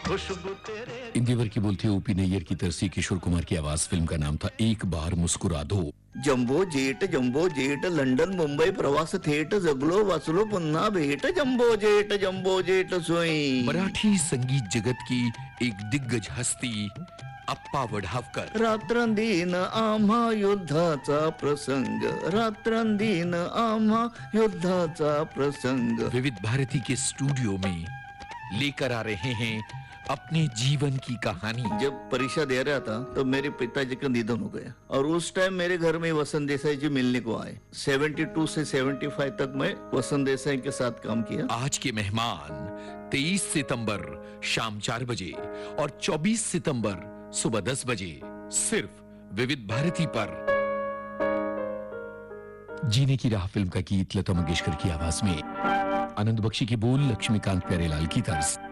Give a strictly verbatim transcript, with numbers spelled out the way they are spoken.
खुशबू तेरे। इंदिवर की बोलती ओपी नैयर की तरसी किशोर कुमार की आवाज। फिल्म का नाम था एक बार मुस्कुरा दो। Jumbo jet jumbo jet London Mumbai प्रवास थेट जगलो वाचलो पुन्हा भेट जम्बो जेट जम्बो जेट सोई। मराठी संगीत जगत की एक दिग्गज हस्ती अप्पा वढावकर। रात्रंदिन आम्हा युद्धाचा प्रसंग रात्रंदिन आम्हा युद्धाचा प्रसंग। विविध भारती के स्टूडियो में लेकर आ रहे हैं अपने जीवन की कहानी। जब परीक्षा दे रहा था तो मेरे पिताजी का निधन हो गया और उस टाइम मेरे घर में वसंत देसाई जी मिलने को आए। बहत्तर से पचहत्तर तक मैं वसंत देसाई के साथ काम किया। आज के मेहमान तेईस सितंबर शाम चार बजे और चौबीस सितंबर सुबह दस बजे सिर्फ विविध भारती पर। जीने की राह फिल्म का गीत लता मंगेशकर की आवाज में, आनंद बख्शी की बोल, लक्ष्मीकांत प्यारेलाल की तर्ज।